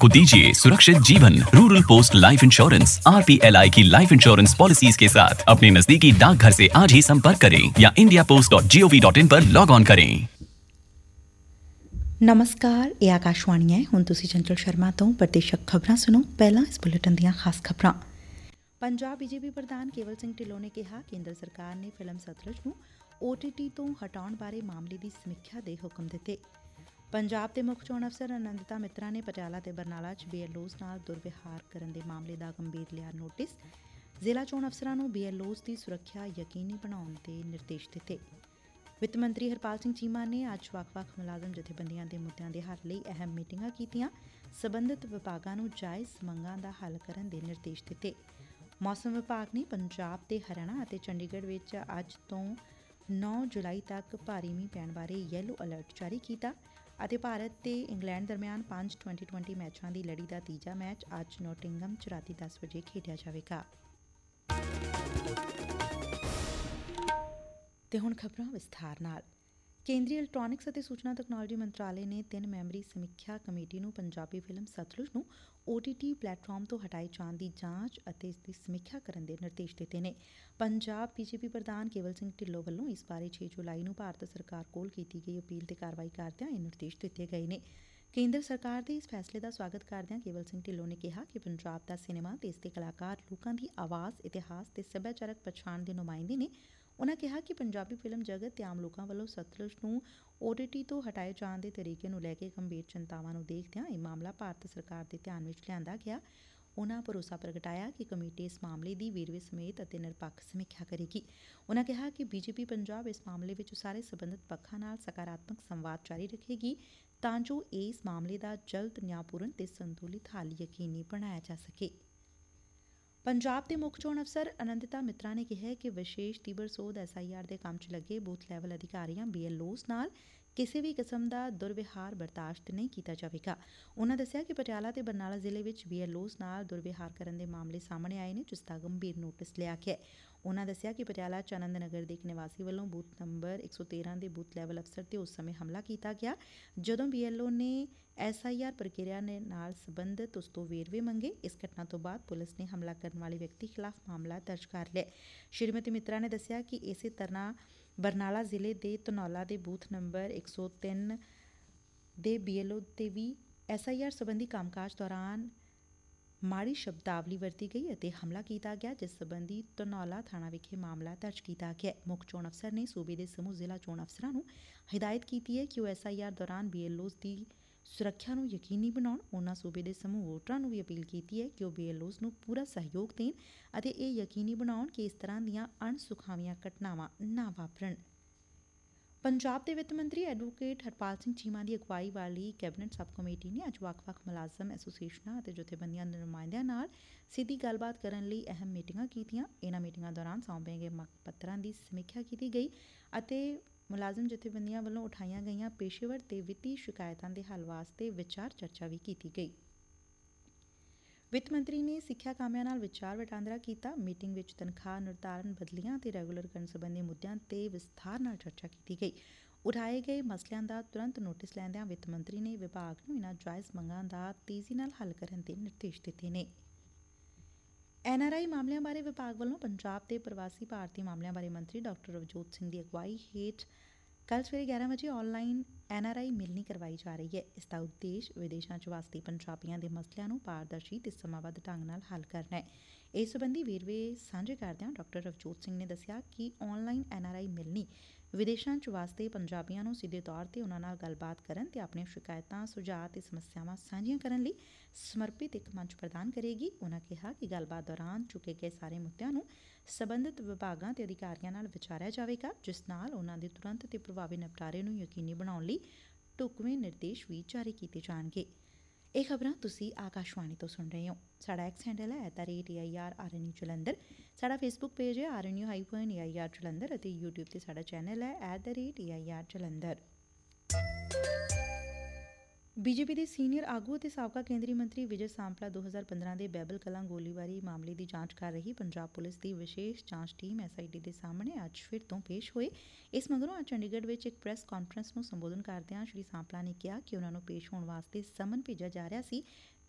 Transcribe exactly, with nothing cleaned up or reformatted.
को दीजिए सुरक्षित जीवन। Rural post life insurance R P L I की लाइफ इंश्योरेंस पॉलिसीज के साथ अपने नजदीकी डाकघर से आज ही संपर्क करें या India post dot G O V dot in पर लॉग ऑन करें। ਨਮਸਕਾਰ, ਇਹ ਆਕਾਸ਼ਵਾਣੀ ਹੈ। ਹੁਣ ਤੁਸੀਂ ਚੰਚਲ ਸ਼ਰਮਾ ਤੋਂ ਪ੍ਰਦੇਸ਼ਕ ਖਬਰਾਂ ਸੁਣੋ। ਪਹਿਲਾਂ ਇਸ ਬੁਲੇਟਿਨ ਦੀਆਂ ਖਾਸ ਖਬਰਾਂ। ਪੰਜਾਬ ਬੀਜੇਪੀ ਪ੍ਰਧਾਨ ਕੇਵਲ ਸਿੰਘ ਢਿੱਲੋਂ ਨੇ ਕਿਹਾ, ਕੇਂਦਰ ਸਰਕਾਰ ਨੇ ਫਿਲਮ ਸਤਲੁਜ ਨੂੰ ਓ ਟੀ ਟੀ ਤੋਂ ਹਟਾਉਣ ਬਾਰੇ ਮਾਮਲੇ ਦੀ ਸਮੀਖਿਆ ਦੇ ਹੁਕਮ ਦਿੱਤੇ। ਪੰਜਾਬ ਦੇ ਮੁੱਖ ਚੋਣ ਅਫਸਰ ਅਨੰਦਿਤਾ ਮਿੱਤਰਾ ਨੇ ਪਟਿਆਲਾ ਤੇ ਬਰਨਾਲਾ 'ਚ ਬੀ ਐਲ ਓਜ਼ ਨਾਲ ਦੁਰਵਿਹਾਰ ਕਰਨ ਦੇ ਮਾਮਲੇ ਦਾ ਗੰਭੀਰ ਲਿਆ ਨੋਟਿਸ। ਜ਼ਿਲ੍ਹਾ ਚੋਣ ਅਫਸਰਾਂ ਨੂੰ ਬੀ ਐਲ ਓਜ਼ ਦੀ ਸੁਰੱਖਿਆ ਯਕੀਨੀ ਬਣਾਉਣ ਦੇ ਨਿਰਦੇਸ਼ ਦਿੱਤੇ। ਵਿੱਤ ਮੰਤਰੀ ਹਰਪਾਲ ਸਿੰਘ ਚੀਮਾ ਨੇ ਅੱਜ ਵੱਖ-ਵੱਖ ਮੁਲਾਜ਼ਮ ਜਥੇਬੰਦੀਆਂ ਦੇ ਮੁੱਦਿਆਂ ਦੇ ਹੱਲ ਲਈ ਅਹਿਮ ਮੀਟਿੰਗਾਂ ਕੀਤੀਆਂ। ਸਬੰਧਤ ਵਿਭਾਗਾਂ ਨੂੰ ਜਾਇਜ਼ ਮੰਗਾਂ ਦਾ ਹੱਲ ਕਰਨ ਦੇ ਨਿਰਦੇਸ਼ ਦਿੱਤੇ। ਮੌਸਮ ਵਿਭਾਗ ਨੇ ਪੰਜਾਬ ਤੇ ਹਰਿਆਣਾ ਅਤੇ ਚੰਡੀਗੜ੍ਹ ਵਿੱਚ ਅੱਜ ਤੋਂ ਨੌਂ ਜੁਲਾਈ ਤੱਕ ਭਾਰੀ ਮੀਂਹ ਪੈਣ ਬਾਰੇ ਯੈਲੋ ਅਲਰਟ ਜਾਰੀ ਕੀਤਾ ਅਤੇ ਭਾਰਤ ਤੇ ਇੰਗਲੈਂਡ ਦਰਮਿਆਨ ਪੰਜ ਟਵੈਂਟੀ ਟਵੈਂਟੀ ਮੈਚਾਂ ਦੀ ਲੜੀ ਦਾ ਤੀਜਾ ਮੈਚ ਅੱਜ ਨੋਟਿੰਗਮ 'ਚ ਰਾਤੀ ਦਸ ਵਜੇ ਖੇਡਿਆ ਜਾਵੇਗਾ। ਤੇ ਹੁਣ ਖਬਰਾਂ ਵਿਸਥਾਰ ਨਾਲ। ਕੇਂਦਰੀ ਇਲੈਕਟ੍ਰਾਨਿਕਸ ਅਤੇ ਸੂਚਨਾ ਤਕਨਾਲੋਜੀ ਮੰਤਰਾਲੇ ਨੇ ਤਿੰਨ ਮੈਂਬਰੀ ਸਮੀਖਿਆ ਕਮੇਟੀ ਨੂੰ ਪੰਜਾਬੀ ਫਿਲਮ ਸਤਲੁਜ ਨੂੰ ਓ ਟੀ ਟੀ ਪਲੇਟਫਾਰਮ ਤੋਂ ਹਟਾਏ ਜਾਣ ਦੀ ਜਾਂਚ ਅਤੇ ਇਸ ਦੀ ਸਮੀਖਿਆ ਕਰਨ ਦੇ ਨਿਰਦੇਸ਼ ਦਿੱਤੇ ਨੇ। ਪੰਜਾਬ ਬੀਜੇਪੀ ਪ੍ਰਧਾਨ ਕੇਵਲ ਸਿੰਘ ਢਿੱਲੋਂ ਵੱਲੋਂ ਇਸ ਬਾਰੇ ਛੇ ਜੁਲਾਈ ਨੂੰ ਭਾਰਤ ਸਰਕਾਰ ਕੋਲ ਕੀਤੀ ਗਈ ਅਪੀਲ ਤੇ ਕਾਰਵਾਈ ਕਰਦਿਆਂ ਇਹ ਨਿਰਦੇਸ਼ ਦਿੱਤੇ ਗਏ ਨੇ। ਕੇਂਦਰ ਸਰਕਾਰ ਦੇ ਇਸ ਫੈਸਲੇ ਦਾ ਸਵਾਗਤ ਕਰਦਿਆਂ ਕੇਵਲ ਸਿੰਘ ਢਿੱਲੋਂ ਨੇ ਕਿਹਾ ਕਿ ਪੰਜਾਬ ਦਾ ਸਿਨੇਮਾ ਤੇ ਇਸ ਦੇ ਕਲਾਕਾਰ ਲੋਕਾਂ ਦੀ ਆਵਾਜ਼, ਇਤਿਹਾਸ ਤੇ ਸੱਭਿਆਚਾਰਕ ਪਛਾਣ ਦੇ ਨੁਮਾਇੰਦੇ ਨੇ। ਉਨ੍ਹਾਂ ਕਿਹਾ ਕਿ ਪੰਜਾਬੀ ਫਿਲਮ ਜਗਤ ਤੇ ਆਮ ਲੋਕਾਂ ਵੱਲੋਂ ਸਤਲੁਜ ਨੂੰ ਓ ਟੀ ਟੀ ਤੋਂ ਹਟਾਏ ਜਾਣ ਦੇ ਤਰੀਕੇ ਨੂੰ ਲੈ ਕੇ ਗੰਭੀਰ ਚਿੰਤਾਵਾਂ ਨੂੰ ਦੇਖਦਿਆਂ ਇਹ ਮਾਮਲਾ ਭਾਰਤ ਸਰਕਾਰ ਦੇ ਧਿਆਨ ਵਿੱਚ ਲਿਆਂਦਾ ਗਿਆ। ਉਨ੍ਹਾਂ ਭਰੋਸਾ ਪ੍ਰਗਟਾਇਆ ਕਿ ਕਮੇਟੀ ਇਸ ਮਾਮਲੇ ਦੀ ਵੇਰਵੇ ਸਮੇਤ ਅਤੇ ਨਿਰਪੱਖ ਸਮੀਖਿਆ ਕਰੇਗੀ। ਉਨ੍ਹਾਂ ਕਿਹਾ ਕਿ ਬੀਜੇਪੀ ਪੰਜਾਬ ਇਸ ਮਾਮਲੇ ਵਿੱਚ ਸਾਰੇ ਸਬੰਧਤ ਪੱਖਾਂ ਨਾਲ ਸਕਾਰਾਤਮਕ ਸੰਵਾਦ ਜਾਰੀ ਰੱਖੇਗੀ ਤਾਂ ਜੋ ਇਸ ਮਾਮਲੇ ਦਾ ਜਲਦ ਨਿਆਂਪੂਰਨ ਤੇ ਸੰਤੁਲਿਤ ਹੱਲ ਯਕੀਨੀ ਬਣਾਇਆ ਜਾ ਸਕੇ। ਪੰਜਾਬ ਦੇ ਮੁੱਖ ਚੋਣ ਅਫਸਰ ਅਨੰਦਿਤਾ ਮਿੱਤਰਾ ਨੇ ਕਿਹਾ ਕਿ ਵਿਸ਼ੇਸ਼ ਤੀਬਰ ਸੋਧ ਐਸ ਆਈ ਆਰ ਦੇ ਕੰਮ 'ਚ ਲੱਗੇ ਬੂਥ ਲੈਵਲ ਅਧਿਕਾਰੀਆਂ ਬੀ ਐਲ ਓਜ਼ ਨਾਲ ਕਿਸੇ ਵੀ ਕਿਸਮ ਦਾ ਦੁਰਵਿਹਾਰ ਬਰਦਾਸ਼ਤ ਨਹੀਂ ਕੀਤਾ ਜਾਵੇਗਾ। ਉਨ੍ਹਾਂ ਦੱਸਿਆ ਕਿ ਪਟਿਆਲਾ ਤੇ ਬਰਨਾਲਾ ਜ਼ਿਲ੍ਹੇ ਵਿੱਚ ਬੀ ਐਲ ਓਜ਼ ਨਾਲ ਦੁਰਵਿਹਾਰ ਕਰਨ ਦੇ ਮਾਮਲੇ ਸਾਹਮਣੇ ਆਏ ਨੇ, ਜਿਸ ਦਾ ਗੰਭੀਰ ਨੋਟਿਸ ਲਿਆ ਗਿਆ। ਉਨ੍ਹਾਂ ਦੱਸਿਆ ਕਿ ਪਟਿਆਲਾ 'ਚ ਆਨੰਦ ਨਗਰ ਦੇ ਇੱਕ ਨਿਵਾਸੀ ਵੱਲੋਂ ਬੂਥ ਨੰਬਰ ਇੱਕ ਸੌ ਤੇਰਾਂ ਦੇ ਬੂਥ ਲੈਵਲ ਅਫਸਰ ਤੇ ਉਸ ਸਮੇਂ ਹਮਲਾ ਕੀਤਾ ਗਿਆ ਜਦੋਂ ਬੀ ਐਲ ਓ ਨੇ ਐਸ ਆਈ ਆਰ ਪ੍ਰਕਿਰਿਆ ਨਾਲ ਸਬੰਧਤ ਉਸ ਤੋਂ ਵੇਰਵੇ ਮੰਗੇ। ਇਸ ਘਟਨਾ ਤੋਂ ਬਾਅਦ ਪੁਲਿਸ ਨੇ ਹਮਲਾ ਕਰਨ ਵਾਲੇ ਵਿਅਕਤੀ ਖਿਲਾਫ ਮਾਮਲਾ ਦਰਜ ਕਰ ਲਿਆ। ਸ਼੍ਰੀਮਤੀ ਮਿੱਤਰਾ ਨੇ ਦੱਸਿਆ ਕਿ ਇਸੇ ਤਰ੍ਹਾਂ ਬਰਨਾਲਾ ਜ਼ਿਲ੍ਹੇ ਦੇ ਧਨੌਲਾ ਦੇ ਬੂਥ ਨੰਬਰ ਇੱਕ ਸੌ ਤਿੰਨ ਦੇ ਬੀ ਐਲ ਓ ਤੇ ਵੀ ਐਸ ਆਈ ਆਰ ਸਬੰਧੀ ਕੰਮਕਾਜ ਦੌਰਾਨ ਮਾੜੀ ਸ਼ਬਦਾਵਲੀ ਵਰਤੀ ਗਈ ਅਤੇ ਹਮਲਾ ਕੀਤਾ ਗਿਆ, ਜਿਸ ਸਬੰਧੀ ਧਨੌਲਾ ਥਾਣਾ ਵਿਖੇ ਮਾਮਲਾ ਦਰਜ ਕੀਤਾ ਗਿਆ। ਮੁੱਖ ਚੋਣ ਅਫਸਰ ਨੇ ਸੂਬੇ ਦੇ ਸਮੂਹ ਜ਼ਿਲ੍ਹਾ ਚੋਣ ਅਫਸਰਾਂ ਨੂੰ ਹਿਦਾਇਤ ਕੀਤੀ ਹੈ ਕਿ ਉਹ ਐਸ ਆਈ ਆਰ ਦੌਰਾਨ ਬੀ ਐਲ ਓਜ਼ ਦੀ ਸੁਰੱਖਿਆ ਨੂੰ ਯਕੀਨੀ ਬਣਾਉਣ। ਉਨ੍ਹਾਂ ਸੂਬੇ ਦੇ ਸਮੂਹ ਵੋਟਰਾਂ ਨੂੰ ਵੀ ਅਪੀਲ ਕੀਤੀ ਹੈ ਕਿ ਉਹ ਬੀ ਐਲ ਓਜ਼ ਨੂੰ ਪੂਰਾ ਸਹਿਯੋਗ ਦੇਣ ਅਤੇ ਇਹ ਯਕੀਨੀ ਬਣਾਉਣ ਕਿ ਇਸ ਤਰ੍ਹਾਂ ਦੀਆਂ ਅਣਸੁਖਾਵੀਆਂ ਘਟਨਾਵਾਂ ਨਾ ਵਾਪਰਨ। ਪੰਜਾਬ ਦੇ ਵਿੱਤ ਮੰਤਰੀ ਐਡਵੋਕੇਟ ਹਰਪਾਲ ਸਿੰਘ ਚੀਮਾ ਦੀ ਅਗਵਾਈ ਵਾਲੀ ਕੈਬਨਿਟ ਸਬ ਕਮੇਟੀ ਨੇ ਅੱਜ ਵੱਖ-ਵੱਖ ਮੁਲਾਜ਼ਮ ਐਸੋਸੀਏਸ਼ਨਾਂ ਅਤੇ ਜਥੇਬੰਦੀਆਂ ਦੇ ਨੁਮਾਇੰਦਿਆਂ ਨਾਲ ਸਿੱਧੀ ਗੱਲਬਾਤ ਕਰਨ ਲਈ ਅਹਿਮ ਮੀਟਿੰਗਾਂ ਕੀਤੀਆਂ। ਇਨ੍ਹਾਂ ਮੀਟਿੰਗਾਂ ਦੌਰਾਨ ਸੌਂਪੇ ਗਏ ਮੰਗ ਪੱਤਰਾਂ ਦੀ ਸਮੀਖਿਆ ਕੀਤੀ ਗਈ ਅਤੇ ਮੁਲਾਜ਼ਮ ਜਥੇਬੰਦੀਆਂ ਵੱਲੋਂ ਉਠਾਈਆਂ ਗਈਆਂ ਪੇਸ਼ੇਵਰ ਤੇ ਵਿੱਤੀ ਸ਼ਿਕਾਇਤਾਂ ਦੇ ਹੱਲ ਵਾਸਤੇ ਵਿਚਾਰ ਚਰਚਾ ਵੀ ਕੀਤੀ ਗਈ। ਵਿੱਤ ਮੰਤਰੀ ਨੇ ਸਿੱਖਿਆ ਕਾਮਿਆਂ ਨਾਲ ਵਿਚਾਰ ਵਟਾਂਦਰਾ ਕੀਤਾ। ਮੀਟਿੰਗ ਵਿੱਚ ਤਨਖਾਹ ਨਿਰਧਾਰਨ, ਬਦਲੀਆਂ ਅਤੇ ਰੈਗੂਲਰ ਕਰਨ ਸੰਬੰਧੀ ਮੁੱਦਿਆਂ ਤੇ ਵਿਸਥਾਰ ਨਾਲ ਚਰਚਾ ਕੀਤੀ ਗਈ। ਉਠਾਏ ਗਏ ਮਸਲਿਆਂ ਦਾ ਤੁਰੰਤ ਨੋਟਿਸ ਲੈਂਦਿਆਂ ਵਿੱਤ ਮੰਤਰੀ ਨੇ ਵਿਭਾਗ ਨੂੰ ਇਨ੍ਹਾਂ ਜਾਇਜ਼ ਮੰਗਾਂ ਦਾ ਤੇਜ਼ੀ ਨਾਲ ਹੱਲ ਕਰਨ ਦੇ ਨਿਰਦੇਸ਼ ਦਿੱਤੇ ਨੇ। ਐਨ ਆਰ ਆਈ ਮਾਮਲਿਆਂ ਬਾਰੇ ਵਿਭਾਗ ਵੱਲੋਂ ਪੰਜਾਬ ਦੇ ਪ੍ਰਵਾਸੀ ਭਾਰਤੀ ਮਾਮਲਿਆਂ ਬਾਰੇ ਮੰਤਰੀ ਡਾਕਟਰ ਰਵਜੋਤ ਸਿੰਘ ਦੀ ਅਗਵਾਈ ਹੇਠ ਕੱਲ੍ਹ ਸਵੇਰੇ ਗਿਆਰਾਂ ਵਜੇ ਆਨਲਾਈਨ ਐਨ ਆਰ ਆਈ ਮਿਲਣੀ ਕਰਵਾਈ ਜਾ ਰਹੀ ਹੈ। ਇਸ ਦਾ ਉਦੇਸ਼ ਵਿਦੇਸ਼ਾਂ 'ਚ ਵਸਦੇ ਪੰਜਾਬੀਆਂ ਦੇ ਮਸਲਿਆਂ ਨੂੰ ਪਾਰਦਰਸ਼ੀ ਤੇ ਸਮਾਂਬੱਧ ਢੰਗ ਨਾਲ ਹੱਲ ਕਰਨਾ ਹੈ। ਇਸ ਸਬੰਧੀ ਵੇਰਵੇ ਸਾਂਝੇ ਕਰਦਿਆਂ ਡਾਕਟਰ ਰਵਜੋਤ ਸਿੰਘ ਨੇ ਦੱਸਿਆ ਕਿ ਆਨਲਾਈਨ ਐਨ ਆਰ ਆਈ ਮਿਲਣੀ ਵਿਦੇਸ਼ਾਂ 'ਚ ਵਸਦੇ ਪੰਜਾਬੀਆਂ ਨੂੰ ਸਿੱਧੇ ਤੌਰ ਤੇ ਉਨ੍ਹਾਂ ਨਾਲ ਗੱਲਬਾਤ ਕਰਨ ਤੇ ਆਪਣੀਆਂ ਸ਼ਿਕਾਇਤਾਂ, ਸੁਝਾਅ ਤੇ ਸਮੱਸਿਆਵਾਂ ਸਾਂਝੀਆਂ ਕਰਨ ਲਈ ਸਮਰਪਿਤ ਇੱਕ ਮੰਚ ਪ੍ਰਦਾਨ ਕਰੇਗੀ। ਉਨ੍ਹਾਂ ਕਿਹਾ ਕਿ ਗੱਲਬਾਤ ਦੌਰਾਨ ਚੁੱਕੇ ਗਏ ਸਾਰੇ ਮੁੱਦਿਆਂ ਨੂੰ ਸਬੰਧਤ ਵਿਭਾਗਾਂ ਤੇ ਅਧਿਕਾਰੀਆਂ ਨਾਲ ਵਿਚਾਰਿਆ ਜਾਵੇਗਾ, ਜਿਸ ਨਾਲ ਉਨ੍ਹਾਂ ਦੇ ਤੁਰੰਤ ਤੇ ਪ੍ਰਭਾਵੀ ਨਿਪਟਾਰੇ ਨੂੰ ਯਕੀਨੀ ਬਣਾਉਣ ਲਈ ਢੁਕਵੇਂ ਨਿਰਦੇਸ਼ ਵੀ ਜਾਰੀ ਕੀਤੇ ਜਾਣਗੇ। ਇਹ ਖਬਰਾਂ ਤੁਸੀਂ ਆਕਾਸ਼ਵਾਣੀ ਤੋਂ ਸੁਣ ਰਹੇ ਹੋ। ਸਾਡਾ ਐਕਸ ਹੈਂਡਲ ਹੈ at the rate A I R R N U Jalandhar. ਸਾਡਾ ਫੇਸਬੁੱਕ ਪੇਜ ਹੈ R N U hyphen A I R Jalandhar ਅਤੇ ਯੂਟਿਊਬ ਤੇ ਸਾਡਾ ਚੈਨਲ ਹੈ at the rate A I R Jalandhar. BJP ਦੇ ਸੀਨੀਅਰ ਆਗੂ ਅਤੇ ਸਾਬਕਾ ਕੇਂਦਰੀ ਮੰਤਰੀ ਵਿਜੇ ਸਾਂਪਲਾ ਦੋ ਹਜ਼ਾਰ ਪੰਦਰਾਂ ਦੇ ਬੈਬਲ ਕਲਾਂ ਗੋਲੀਬਾਰੀ ਮਾਮਲੇ ਦੀ ਜਾਂਚ ਕਰ ਰਹੀ ਪੰਜਾਬ ਪੁਲਿਸ ਦੀ ਵਿਸ਼ੇਸ਼ ਜਾਂਚ ਟੀਮ ਐਸ ਆਈ ਟੀ ਦੇ ਸਾਹਮਣੇ ਅੱਜ ਫਿਰ ਤੋਂ ਪੇਸ਼ ਹੋਏ। ਇਸ ਮਗਰੋਂ ਅੱਜ ਚੰਡੀਗੜ੍ਹ ਵਿੱਚ ਇੱਕ ਪ੍ਰੈਸ ਕਾਨਫਰੰਸ ਨੂੰ ਸੰਬੋਧਨ ਕਰਦਿਆਂ ਸ਼੍ਰੀ ਸਾਂਪਲਾ ਨੇ ਕਿਹਾ ਕਿ ਉਨ੍ਹਾਂ ਨੂੰ ਪੇਸ਼ ਹੋਣ ਵਾਸਤੇ ਸਮਨ ਭੇਜਿਆ ਜਾ ਰਿਹਾ ਸੀ,